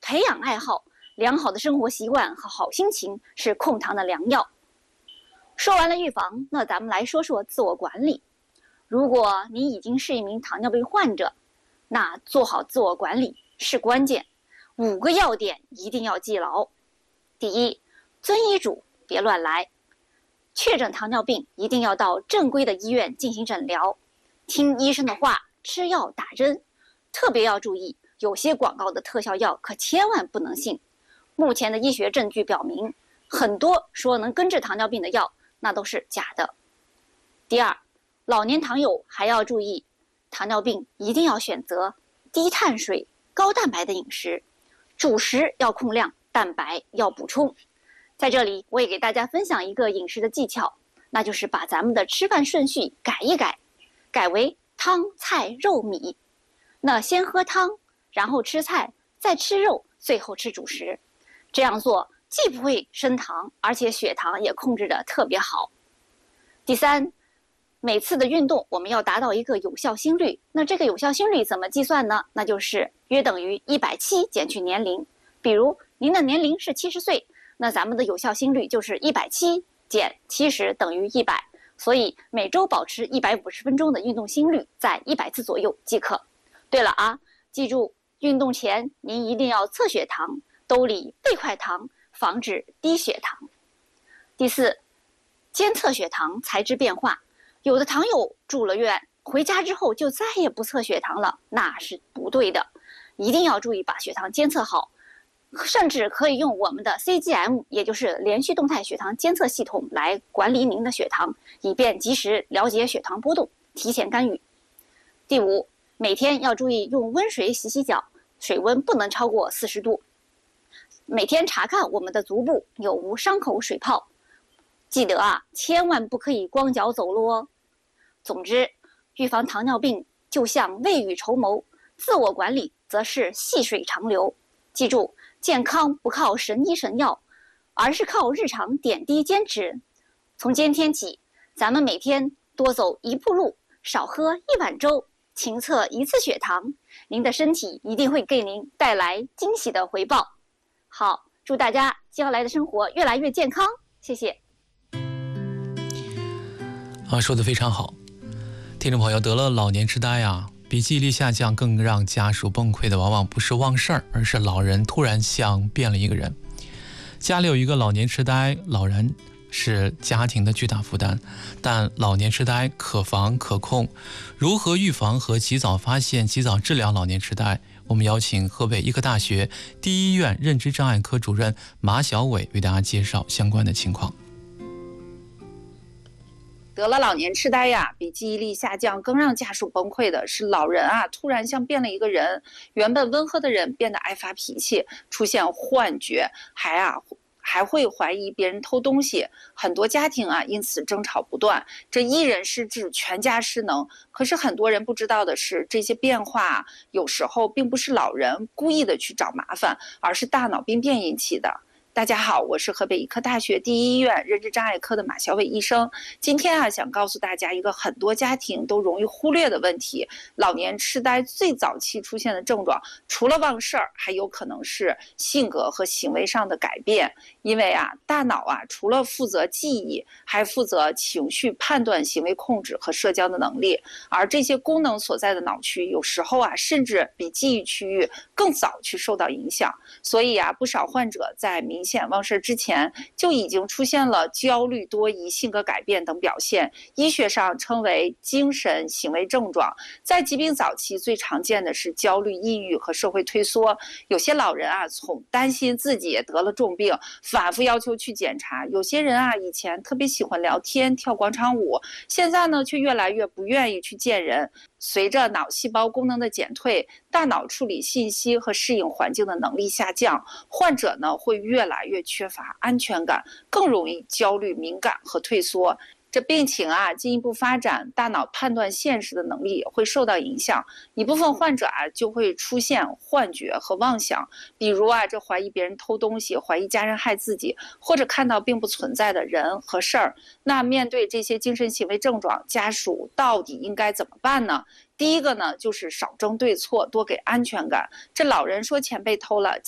培养爱好，良好的生活习惯和好心情是控糖的良药。说完了预防，那咱们来说说自我管理。如果你已经是一名糖尿病患者，那做好自我管理是关键。5个要点一定要记牢。第一，遵医嘱，别乱来。确诊糖尿病一定要到正规的医院进行诊疗，听医生的话，吃药打针。特别要注意，有些广告的特效药可千万不能信。目前的医学证据表明，很多说能根治糖尿病的药，那都是假的。第二，老年糖友还要注意，糖尿病一定要选择低碳水、高蛋白的饮食，主食要控量，蛋白要补充。在这里，我也给大家分享一个饮食的技巧，那就是把咱们的吃饭顺序改一改，改为汤、菜、肉、米。那先喝汤，然后吃菜，再吃肉，最后吃主食。这样做既不会升糖，而且血糖也控制得特别好。第三，每次的运动我们要达到一个有效心率。那这个有效心率怎么计算呢？那就是约等于170减去年龄。比如您的年龄是70岁，那咱们的有效心率就是170减70等于100，所以每周保持150分钟的运动心率在100次左右即可。对了啊，记住运动前您一定要测血糖，兜里备块糖，防止低血糖。第四，监测血糖才知变化。有的糖友住了院，回家之后就再也不测血糖了，那是不对的。一定要注意把血糖监测好，甚至可以用我们的 CGM， 也就是连续动态血糖监测系统来管理您的血糖，以便及时了解血糖波动，提前干预。第五，每天要注意用温水洗洗脚，水温不能超过40度。每天查看我们的足部有无伤口水泡。记得啊，千万不可以光脚走路哦。总之，预防糖尿病就像未雨绸缪，自我管理则是细水长流。记住，健康不靠神医神药，而是靠日常点滴坚持。从今天起，咱们每天多走1步路，少喝1碗粥，勤测1次血糖，您的身体一定会给您带来惊喜的回报。好，祝大家将来的生活越来越健康，谢谢。 说得非常好。听众朋友，得了老年痴呆啊，比记忆力下降更让家属崩溃的往往不是忘事儿，而是老人突然像变了一个人。家里有一个老年痴呆老人是家庭的巨大负担，但老年痴呆可防可控，如何预防和及早发现、及早治疗老年痴呆？我们邀请河北医科大学第一医院认知障碍科主任马小伟为大家介绍相关的情况。 得了老年痴呆呀，比记忆力下降更让家属崩溃的是老人啊，突然像变了一个人，原本温和的人变得爱发脾气，出现幻觉，还会怀疑别人偷东西，很多家庭啊因此争吵不断，这一人失智，全家失能。可是很多人不知道的是，这些变化有时候并不是老人故意的去找麻烦，而是大脑病变引起的。大家好，我是河北医科大学第一医院认知障碍科的马小伟医生。今天啊，想告诉大家一个很多家庭都容易忽略的问题：老年痴呆最早期出现的症状，除了忘事儿，还有可能是性格和行为上的改变。因为啊，大脑啊，除了负责记忆，还负责情绪判断、行为控制和社交的能力。而这些功能所在的脑区，有时候啊，甚至比记忆区域更早去受到影响。所以啊，不少患者在明显忘事之前就已经出现了焦虑、多疑、性格改变等表现，医学上称为精神行为症状。在疾病早期，最常见的是焦虑、抑郁和社会退缩。有些老人啊，从担心自己也得了重病，反复要求去检查。有些人啊，以前特别喜欢聊天、跳广场舞，现在呢，却越来越不愿意去见人。随着脑细胞功能的减退，大脑处理信息和适应环境的能力下降，患者呢会越来越缺乏安全感，更容易焦虑、敏感和退缩。这病情啊进一步发展，大脑判断现实的能力也会受到影响。一部分患者啊就会出现幻觉和妄想，比如啊这怀疑别人偷东西，怀疑家人害自己，或者看到并不存在的人和事儿。那面对这些精神行为症状，家属到底应该怎么办呢？第一个呢，就是少争对错，多给安全感。这老人说钱被偷了，